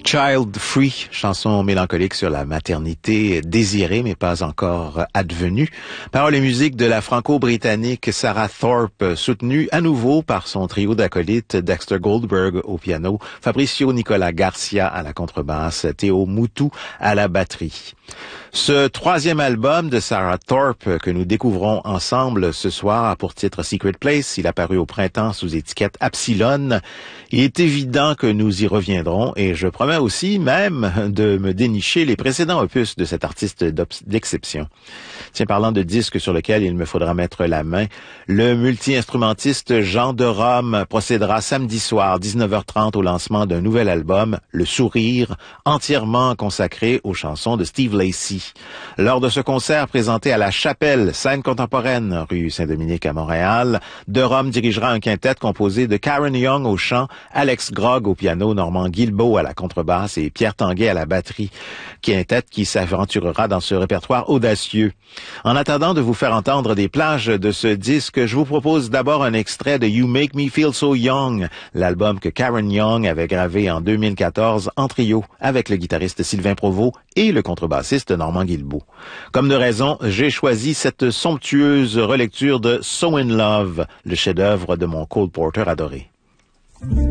Child Free, chanson mélancolique sur la maternité désirée mais pas encore advenue. Paroles et musique de la franco-britannique Sarah Thorpe, soutenue à nouveau par son trio d'acolytes Dexter Goldberg au piano, Fabricio Nicolas Garcia à la contrebasse, Théo Moutou à la batterie. Ce troisième album de Sarah Thorpe que nous découvrons ensemble ce soir a pour titre Secret Place. Il a paru au printemps sous étiquette Epsilon. Il est évident que nous y reviendrons et je promets aussi même de me dénicher les précédents opus de cet artiste d'exception. Tiens, parlant de disques sur lesquels il me faudra mettre la main, le multi-instrumentiste Jean de Rome procédera samedi soir 19h30 au lancement d'un nouvel album, Le Sourire, entièrement consacré aux chansons de Steve Lacy. Lors de ce concert présenté à la Chapelle, scène contemporaine, rue Saint-Dominique à Montréal, de Rome dirigera un quintet composé de Karen Young au chant, Alex Grogg au piano, Normand Guilbeault à la contrebasse et Pierre Tanguay à la batterie. Quintet qui s'aventurera dans ce répertoire audacieux. En attendant de vous faire entendre des plages de ce disque, je vous propose d'abord un extrait de You Make Me Feel So Young, l'album que Karen Young avait gravé en 2014 en trio avec le guitariste Sylvain Provost et le contrebassiste Normand Guilbeault. Comme de raison, j'ai choisi cette somptueuse relecture de So in Love, le chef-d'œuvre de mon Cole Porter adoré.